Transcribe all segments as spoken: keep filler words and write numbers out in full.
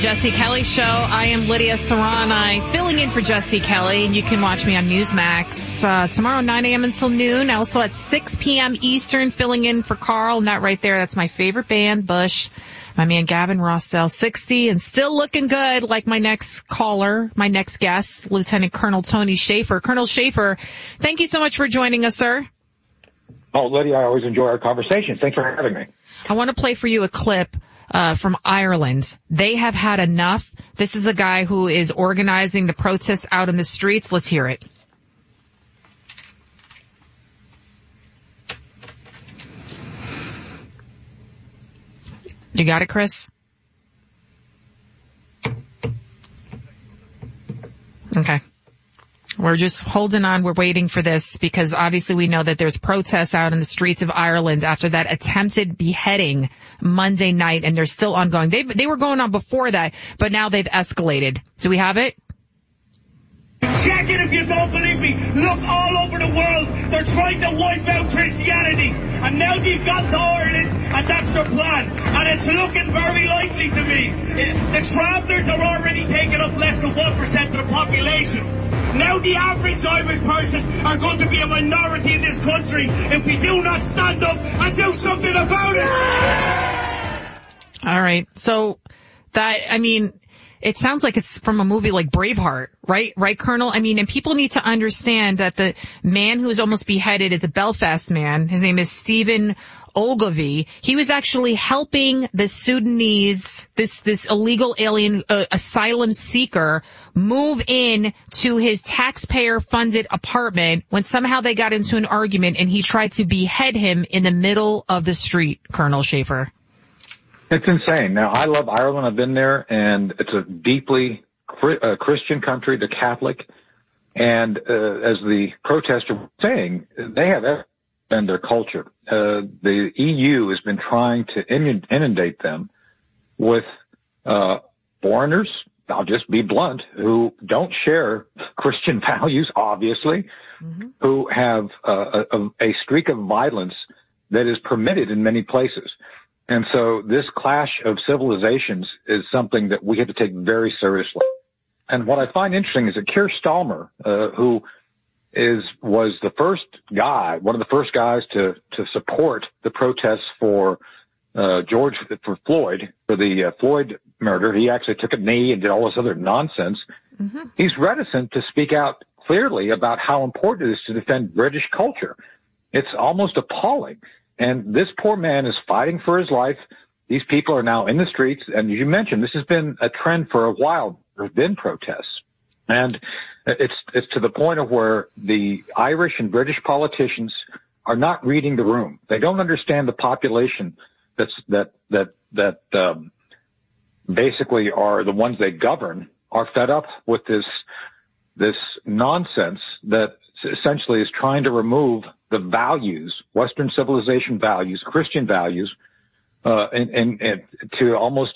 Jesse Kelly Show. I am Lydia Serrani, filling in for Jesse Kelly, and you can watch me on Newsmax uh, tomorrow, nine a.m. until noon. Also at six p.m. Eastern, filling in for Carl. Not right there. That's my favorite band, Bush. My man Gavin Rossdale, sixty, and still looking good, like my next caller, my next guest, Lieutenant Colonel Tony Shaffer. Colonel Shaffer, thank you so much for joining us, sir. Oh, Lydia, I always enjoy our conversations. Thanks for having me. I want to play for you a clip Uh, from Ireland. They have had enough. This is a guy who is organizing the protests out in the streets. Let's hear it. You got it, Chris? Okay. We're just holding on. We're waiting for this because obviously we know that there's protests out in the streets of Ireland after that attempted beheading Monday night, and they're still ongoing. They they were going on before that, but now they've escalated. Do we have it? Check it if you don't believe me. Look all over the world. They're trying to wipe out Christianity. And now they've got to Ireland, and that's their plan. And it's looking very likely to me. It, the travellers are already taking up less than one percent of the population. Now the average Irish person are going to be a minority in this country if we do not stand up and do something about it. All right. So that, I mean, it sounds like it's from a movie like Braveheart, right? Right, Colonel? I mean, and people need to understand that the man who was almost beheaded is a Belfast man. His name is Stephen Ogilvie. He was actually helping the Sudanese, this, this illegal alien uh, asylum seeker move in to his taxpayer-funded apartment when somehow they got into an argument and he tried to behead him in the middle of the street, Colonel Shaffer. It's insane. Now, I love Ireland. I've been there, and it's a deeply uh, Christian country, the Catholic. And uh, as the protester was saying, they have and their culture. Uh, the E U has been trying to inundate them with uh, foreigners, I'll just be blunt, who don't share Christian values, obviously, mm-hmm. who have uh, a, a streak of violence that is permitted in many places. And so this clash of civilizations is something that we have to take very seriously. And what I find interesting is that Keir Starmer, uh, who is was the first guy, one of the first guys to to support the protests for uh George for Floyd, for the uh, Floyd murder. He actually took a knee and did all this other nonsense. Mm-hmm. He's reticent to speak out clearly about how important it is to defend British culture. It's almost appalling. And this poor man is fighting for his life. These people are now in the streets. And as you mentioned, this has been a trend for a while. There's been protests. And it's it's to the point of where the Irish and British politicians are not reading the room. They don't understand the population that's that that that um, basically are the ones they govern are fed up with this this nonsense that essentially is trying to remove the values, Western civilization values, Christian values, uh, and, and, and to almost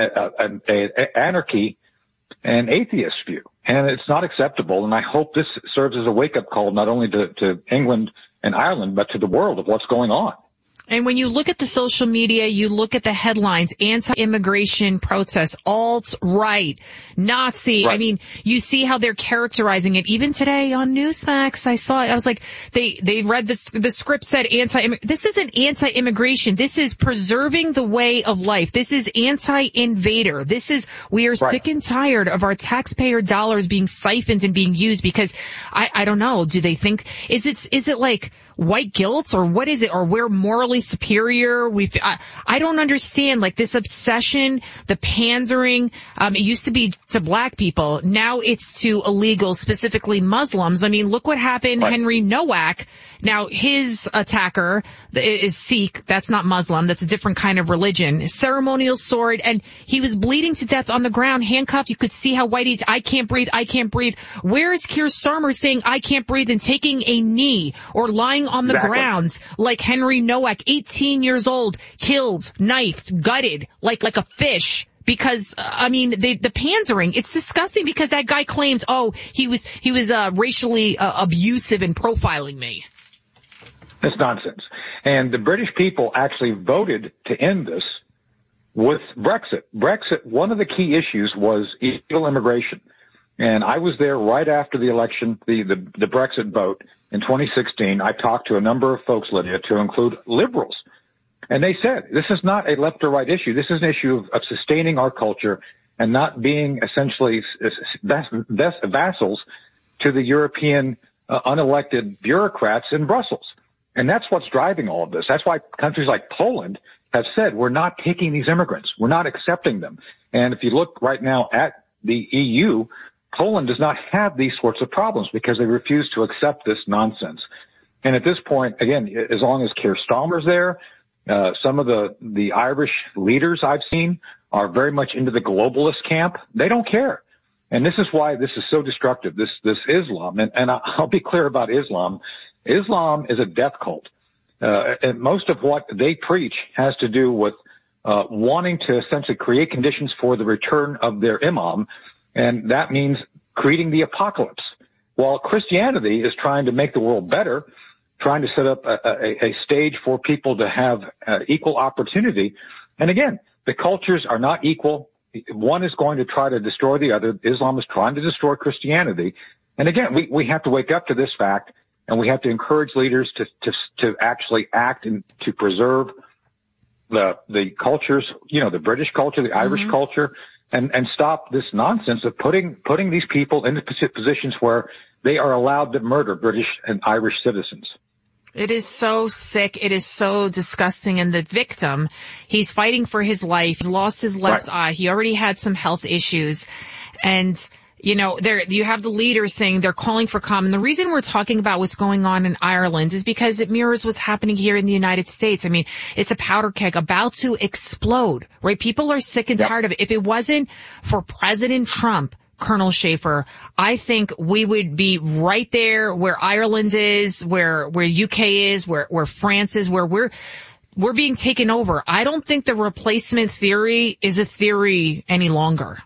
an anarchy and atheist view. And it's not acceptable. And I hope this serves as a wake-up call not only to, to England and Ireland, but to the world of what's going on. And when you look at the social media, you look at the headlines, anti-immigration protests, alt-right, Nazi. Right. I mean, you see how they're characterizing it. Even today on Newsmax, I saw it. I was like, they, they read this, the script said anti, this isn't anti-immigration. This is preserving the way of life. This is anti-invader. This is, we are right. sick and tired of our taxpayer dollars being siphoned and being used because I, I don't know. Do they think, is it, is it like white guilt or what is it? Or we're morally superior. We, I, I don't understand like this obsession, the pandering. Um, it used to be to black people. Now it's to illegals, specifically Muslims. I mean, look what happened. Right. Henry Nowak. Now his attacker is Sikh. That's not Muslim. That's a different kind of religion. Ceremonial sword. And he was bleeding to death on the ground, handcuffed. You could see how white he's, I can't breathe. I can't breathe. Where is Keir Starmer saying I can't breathe and taking a knee or lying on the exactly. ground like Henry Nowak, eighteen years old, killed, knifed, gutted like, like a fish? Because, uh, I mean, they, the pandering, it's disgusting because that guy claims, oh, he was, he was, uh, racially, uh, abusive and profiling me. That's nonsense. And the British people actually voted to end this with Brexit. Brexit, one of the key issues was illegal immigration. And I was there right after the election, the, the, the Brexit vote in twenty sixteen. I talked to a number of folks, Lydia, to include liberals. And they said, this is not a left or right issue. This is an issue of, of sustaining our culture and not being essentially vassals to the European uh, unelected bureaucrats in Brussels. And that's what's driving all of this. That's why countries like Poland have said, we're not taking these immigrants. We're not accepting them. And if you look right now at the E U, Poland does not have these sorts of problems because they refuse to accept this nonsense. And at this point, again, as long as Keir Starmer's there, uh, some of the, the Irish leaders I've seen are very much into the globalist camp. They don't care. And this is why this is so destructive, this, this Islam. And, and I'll be clear about Islam. Islam is a death cult. Uh, and most of what they preach has to do with uh, wanting to essentially create conditions for the return of their imam, and that means creating the apocalypse. While Christianity is trying to make the world better, trying to set up a, a, a stage for people to have uh, equal opportunity. And again, the cultures are not equal. One is going to try to destroy the other. Islam is trying to destroy Christianity. And again, we, we have to wake up to this fact. And we have to encourage leaders to, to, to actually act and to preserve the, the cultures, you know, the British culture, the Irish mm-hmm. culture, and, and stop this nonsense of putting, putting these people into positions where they are allowed to murder British and Irish citizens. It is so sick. It is so disgusting. And the victim, he's fighting for his life. He's lost his left right. eye. He already had some health issues. And you know, there, you have the leaders saying they're calling for calm. And the reason we're talking about what's going on in Ireland is because it mirrors what's happening here in the United States. I mean, it's a powder keg about to explode, right? People are sick and yep. tired of it. If it wasn't for President Trump, Colonel Schaefer, I think we would be right there where Ireland is, where, where U K is, where, where France is, where we're, we're being taken over. I don't think the replacement theory is a theory any longer.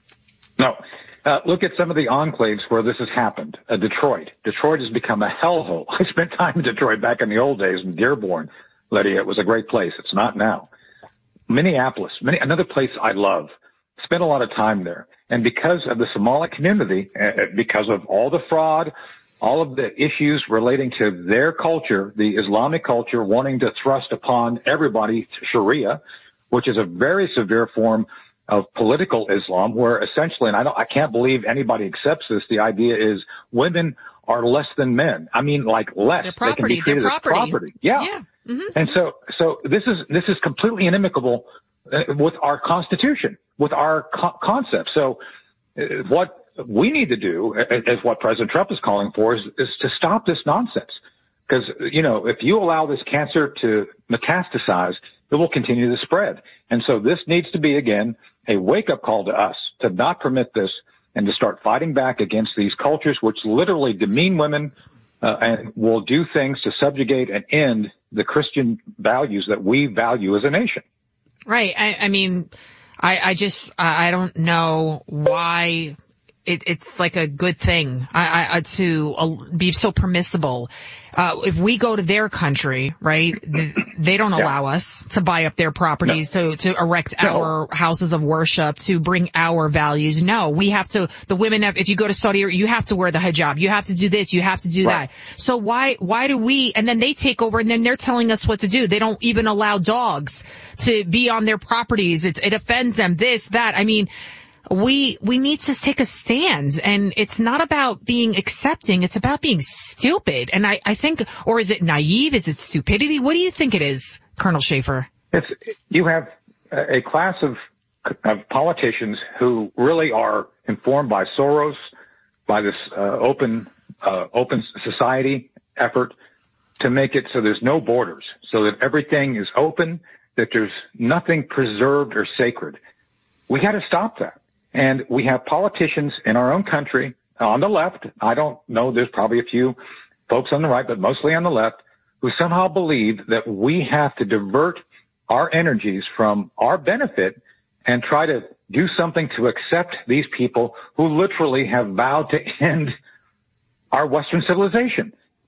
No. Uh, look at some of the enclaves where this has happened. Uh, Detroit. Detroit has become a hellhole. I spent time in Detroit back in the old days in Dearborn, Lydia. It was a great place. It's not now. Minneapolis, many, another place I love. Spent a lot of time there. And because of the Somali community, uh, because of all the fraud, all of the issues relating to their culture, the Islamic culture, wanting to thrust upon everybody Sharia, which is a very severe form of political Islam, where essentially, and I don't, I can't believe anybody accepts this, the idea is women are less than men. I mean, like less. Their property. They can be treated Their property. as property. Yeah. yeah. Mm-hmm. And so, so this is, this is completely inimical uh, with our Constitution, with our co- concept. So uh, what we need to do, as what President Trump is calling for, is, is to stop this nonsense. Because, you know, if you allow this cancer to metastasize, it will continue to spread. And so this needs to be, again, a wake-up call to us to not permit this and to start fighting back against these cultures which literally demean women uh, and will do things to subjugate and end the Christian values that we value as a nation. Right. I, I mean, I, I just, I don't know why it, it's like a good thing I, I, to uh, be so permissible. Uh, if we go to their country, right, they don't allow yeah. us to buy up their properties, no. to, to erect no. our houses of worship, to bring our values. No, we have to, the women have, if you go to Saudi Arabia, you have to wear the hijab. You have to do this. You have to do right. that. So why, why do we, and then they take over and then they're telling us what to do. They don't even allow dogs to be on their properties. It's, it offends them, this, that. I mean, We, we need to take a stand, and it's not about being accepting, it's about being stupid. And I, I think, or is it naive? Is it stupidity? What do you think it is, Colonel Schaefer? It's, you have a class of, of politicians who really are informed by Soros, by this, uh, open, uh, open society effort to make it so there's no borders, so that everything is open, that there's nothing preserved or sacred. We got to stop that. And we have politicians in our own country on the left. I don't know. There's probably a few folks on the right, but mostly on the left, who somehow believe that we have to divert our energies from our benefit and try to do something to accept these people who literally have vowed to end our Western civilization.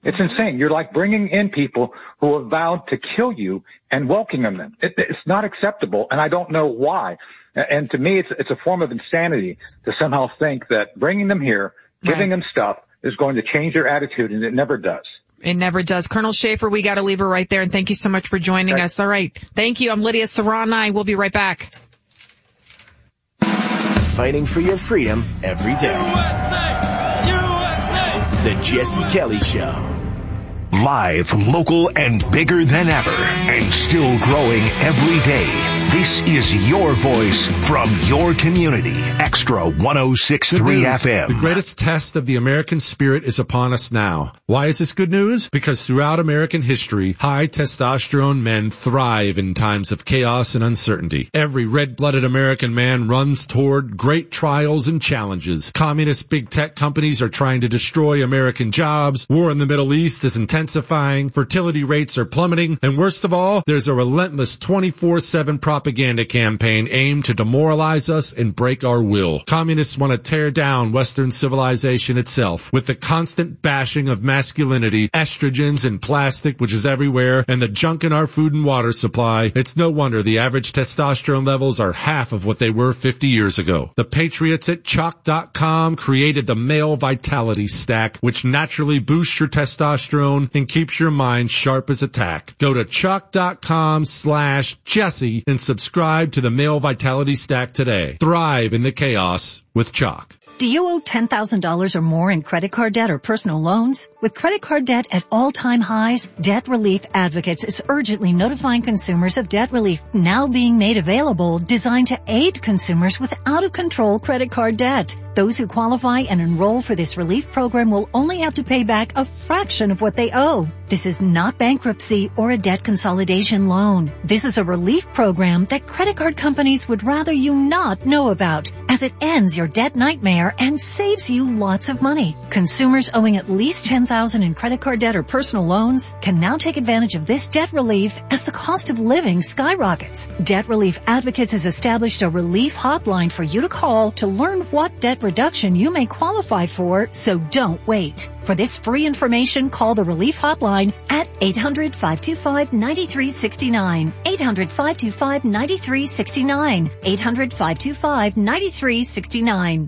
It's insane. You're like bringing in people who have vowed to kill you and welcoming them. It, it's not acceptable, and I don't know why. And to me, it's it's a form of insanity to somehow think that bringing them here, giving right. them stuff, is going to change their attitude, and it never does. It never does. Colonel Schaefer, we got to leave her right there, and thank you so much for joining Thanks. us. All right. Thank you. I'm Lydia Serrani. We'll be right back. Fighting for your freedom every day. U S A! U S A! The Jesse Kelly Show. Live, local, and bigger than ever, and still growing every day. This is your voice from your community. Extra one oh six point three F M. The greatest test of the American spirit is upon us now. Why is this good news? Because throughout American history, high testosterone men thrive in times of chaos and uncertainty. Every red-blooded American man runs toward great trials and challenges. Communist big tech companies are trying to destroy American jobs. War in the Middle East is intensifying. Fertility rates are plummeting. And worst of all, there's a relentless twenty-four seven propaganda campaign aimed to demoralize us and break our will. Communists want to tear down Western civilization itself with the constant bashing of masculinity, estrogens and plastic, which is everywhere, and the junk in our food and water supply. It's no wonder the average testosterone levels are half of what they were fifty years ago. The patriots at Chalk dot com created the Male Vitality Stack, which naturally boosts your testosterone and keeps your mind sharp as a tack. Go to Chalk dot com slash Jesse and subscribe to the Male Vitality Stack today. Thrive in the chaos with Chalk. Do you owe ten thousand dollars or more in credit card debt or personal loans? With credit card debt at all-time highs, Debt Relief Advocates is urgently notifying consumers of debt relief now being made available, designed to aid consumers with out-of-control credit card debt. Those who qualify and enroll for this relief program will only have to pay back a fraction of what they owe. This is not bankruptcy or a debt consolidation loan. This is a relief program that credit card companies would rather you not know about, as it ends your debt nightmare and saves you lots of money. Consumers owing at least ten thousand dollars in credit card debt or personal loans can now take advantage of this debt relief as the cost of living skyrockets. Debt Relief Advocates has established a relief hotline for you to call to learn what debt reduction you may qualify for, so don't wait. For this free information, call the relief hotline at eight hundred, five two five, nine three six nine, eight hundred, five two five, nine three six nine, eight hundred, five two five, nine three six nine.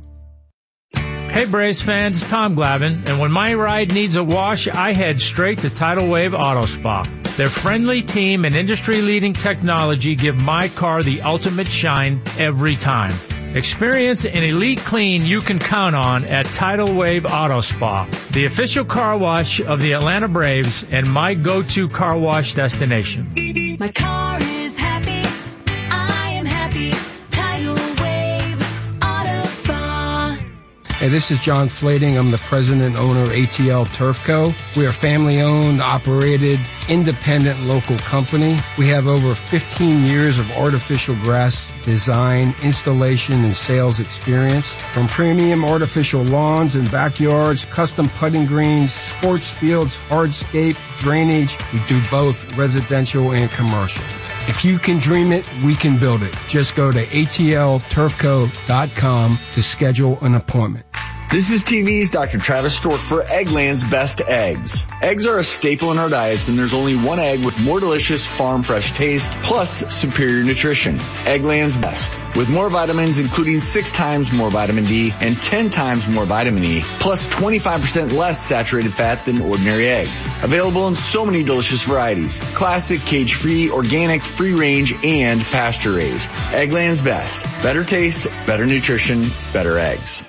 Hey Braves fans, it's Tom Glavine, and when my ride needs a wash, I head straight to Tidal Wave Auto Spa. Their friendly team and industry-leading technology give my car the ultimate shine every time. Experience an elite clean you can count on at Tidal Wave Auto Spa, the official car wash of the Atlanta Braves and my go-to car wash destination. My car is happy, I am happy, Tidal Wave Auto Spa. Hey, this is John Flading. I'm the president and owner of A T L Turf Co. We are family-owned, operated, independent local company. We have over fifteen years of artificial grass design, installation, and sales experience. From premium artificial lawns and backyards, custom putting greens, sports fields, hardscape, drainage, we do both residential and commercial. If you can dream it, we can build it. Just go to A T L turf co dot com to schedule an appointment. This is T V's Doctor Travis Stork for Eggland's Best Eggs. Eggs are a staple in our diets, and there's only one egg with more delicious farm fresh taste plus superior nutrition. Eggland's Best. With more vitamins, including six times more vitamin D and ten times more vitamin E, plus twenty-five percent less saturated fat than ordinary eggs. Available in so many delicious varieties. Classic, cage-free, organic, free-range, and pasture-raised. Eggland's Best. Better taste, better nutrition, better eggs.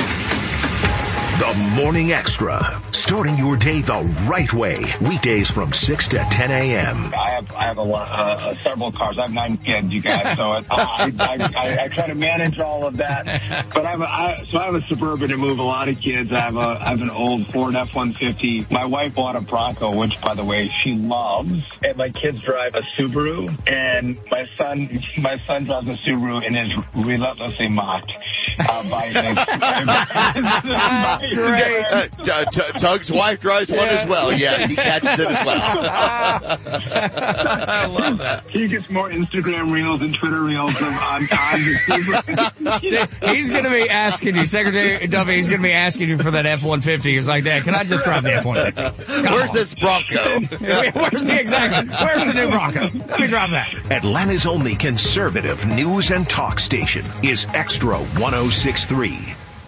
The Morning Extra, starting your day the right way. Weekdays from six to ten a.m. I have I have a lot, uh, several cars. I have nine kids, you guys, so it, I, I, I, I try to manage all of that. But I have a, I, so I have a Suburban to move a lot of kids. I have a I have an old Ford F one fifty. My wife bought a Bronco, which, by the way, she loves. And my kids drive a Subaru, and my son my son drives a Subaru and is relentlessly mocked. Uh, bye, thanks. That's great. Uh, t- t- Tug's wife drives one as well. Yeah, he catches it as well. I love that. He gets more Instagram reels and Twitter reels on, on, on He's going to be asking you, Secretary Duffy, he's going to be asking you for that F one fifty. He's like, Dad, can I just drive the F one fifty? Where's on. this Bronco? Where's the, exactly, where's the new Bronco? Let me drive that. Atlanta's only conservative news and talk station is Extra one oh six point three.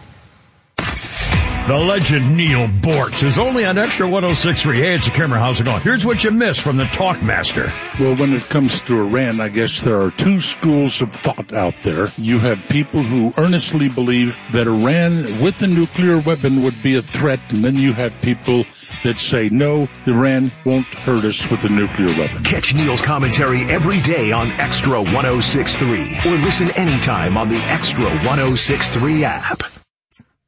The legend Neil Bortz is only on Extra one oh six point three. Hey, it's a Kimmer. How's it going? Here's what you missed from the Talkmaster. Well, when it comes to Iran, I guess there are two schools of thought out there. You have people who earnestly believe that Iran with the nuclear weapon would be a threat, and then you have people that say, no, Iran won't hurt us with the nuclear weapon. Catch Neil's commentary every day on Extra one oh six point three or listen anytime on the Extra one oh six point three app.